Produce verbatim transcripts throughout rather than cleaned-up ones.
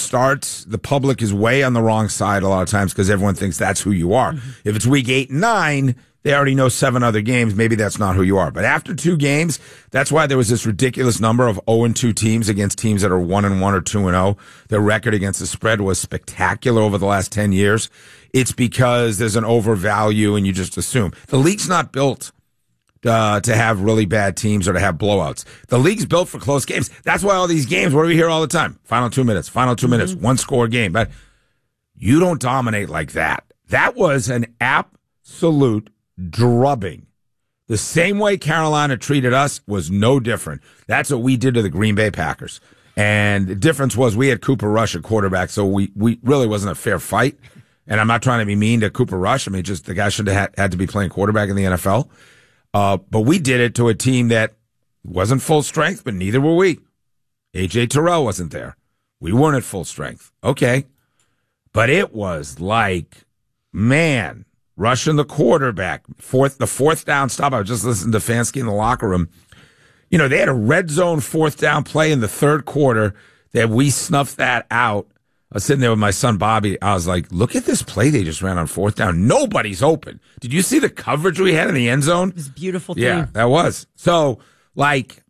starts, the public is way on the wrong side a lot of times because everyone thinks that's who you are. Mm-hmm. If it's week eight and nine, they already know seven other games. Maybe that's not who you are. But after two games, that's why there was this ridiculous number of oh and two teams against teams that are one and one or two and oh. Their record against the spread was spectacular over the last ten years. It's because there's an overvalue and you just assume. The league's not built Uh, to have really bad teams or to have blowouts. The league's built for close games. That's why all these games, what do we hear all the time? Final two minutes, final two minutes, mm-hmm. one score game. But you don't dominate like that. That was an absolute drubbing. The same way Carolina treated us was no different. That's what we did to the Green Bay Packers. And the difference was we had Cooper Rush at quarterback, so we, we really wasn't a fair fight. And I'm not trying to be mean to Cooper Rush. I mean, just the guy should have had, had to be playing quarterback in the N F L. Uh, but we did it to a team that wasn't full strength, but neither were we. A J Terrell wasn't there. We weren't at full strength. Okay. But it was like, man, rushing the quarterback, fourth, the fourth down stop. I was just listening to Fansky in the locker room. You know, they had a red zone fourth down play in the third quarter that we snuffed that out. I was sitting there with my son, Bobby. I was like, look at this play they just ran on fourth down. Nobody's open. Did you see the coverage we had in the end zone? It was a beautiful thing. Yeah, that was. So, like,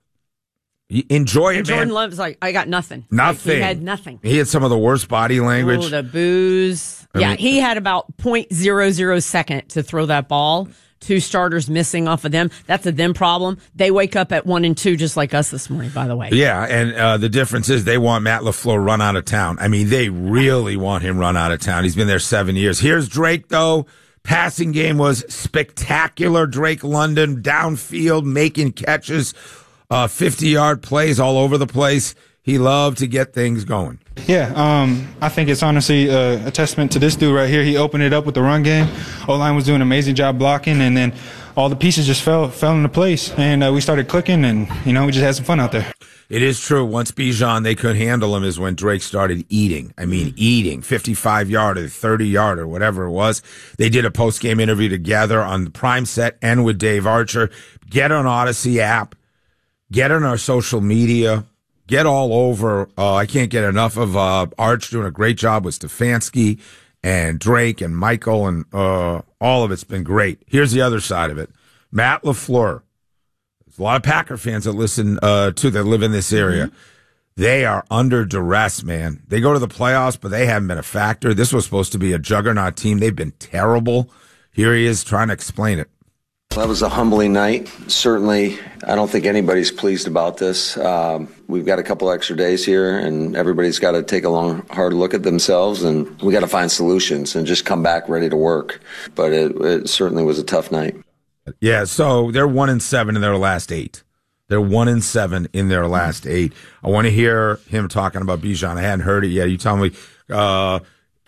enjoy it, and Jordan man. Love was like, I got nothing. Nothing. Like, he had nothing. He had some of the worst body language. Oh, the booze. I yeah, mean, he had about zero point zero zero second to throw that ball. Two starters missing off of them. That's a them problem. They wake up at one and two just like us this morning, by the way. Yeah, and uh, the difference is they want Matt LaFleur run out of town. I mean, they really want him run out of town. He's been there seven years. Here's Drake, though. Passing game was spectacular. Drake London downfield, making catches, uh, fifty-yard plays all over the place. He loved to get things going. Yeah, um, I think it's honestly uh, a testament to this dude right here. He opened it up with the run game. O-line was doing an amazing job blocking, and then all the pieces just fell fell into place, and uh, we started clicking, and, you know, we just had some fun out there. It is true. Once Bijan, they couldn't handle him is when Drake started eating. I mean, eating. fifty-five-yarder, thirty-yarder, whatever it was. They did a post-game interview together on the Prime Set and with Dave Archer. Get on Odyssey app. Get on our social media. Get all over. Uh, I can't get enough of uh, Arch doing a great job with Stefanski and Drake and Michael, and uh, all of it's been great. Here's the other side of it. Matt LaFleur. There's a lot of Packer fans that listen uh, to that live in this area. Mm-hmm. They are under duress, man. They go to the playoffs, but they haven't been a factor. This was supposed to be a juggernaut team. They've been terrible. Here he is trying to explain it. That was a humbling night. Certainly, I don't think anybody's pleased about this. Um, we've got a couple extra days here, and everybody's got to take a long, hard look at themselves, and we got to find solutions and just come back ready to work. But it, it certainly was a tough night. Yeah, so they're one and seven in their last eight. They're one and seven in their last eight. I want to hear him talking about Bijan. I hadn't heard it yet. You tell me. Uh,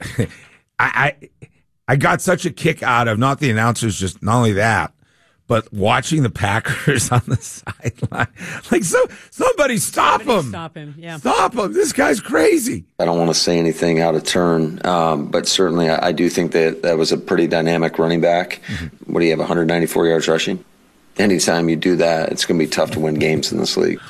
I, I I got such a kick out of not the announcers, just not only that, but watching the Packers on the sideline. Like, so somebody stop somebody him. Stop him, yeah. Stop him. This guy's crazy. I don't want to say anything out of turn, um, but certainly I, I do think that that was a pretty dynamic running back. Mm-hmm. What do you have, one hundred ninety-four yards rushing? Anytime you do that, it's going to be tough to win games in this league.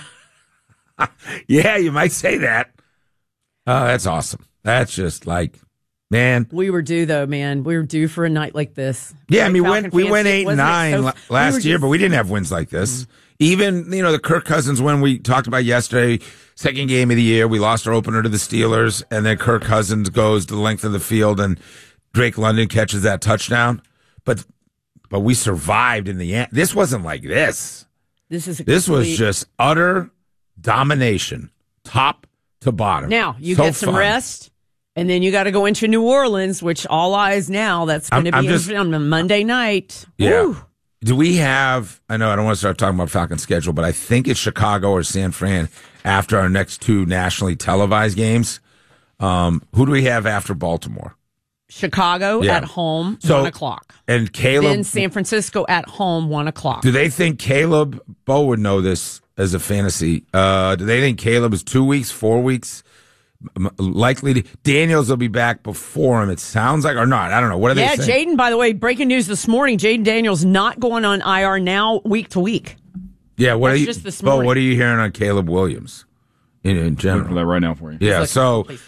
Yeah, you might say that. Oh, that's awesome. That's just like... Man, we were due though, man. We were due for a night like this. Yeah, like I mean, we went, we went eight and nine so, last we year, just, but we didn't have wins like this. Mm-hmm. Even, you know, the Kirk Cousins win we talked about yesterday, second game of the year, we lost our opener to the Steelers, and then Kirk Cousins goes to the length of the field, and Drake London catches that touchdown. But but we survived in the end. This wasn't like this. This is a this complete... was just utter domination, top to bottom. Now you so get some fun. rest. And then you got to go into New Orleans, which all eyes now, that's going to be just, on a Monday night. Yeah. Woo. Do we have, I know I don't want to start talking about Falcons schedule, but I think it's Chicago or San Fran after our next two nationally televised games. Um, who do we have after Baltimore? Chicago yeah. at home, so, one o'clock. And Caleb. Then San Francisco at home, one o'clock. Do they think Caleb, Bo would know this as a fantasy. Uh, do they think Caleb is two weeks, four weeks? Likely to, Daniels will be back before him, it sounds like, or not. I don't know. What are yeah, they saying? Jaden, by the way, breaking news this morning, Jaden Daniels not going on I R now week to week. Yeah, what That's are you, just this Bo, morning. what are you hearing on Caleb Williams in, in general? I'll that right now for you. Yeah, like, so please.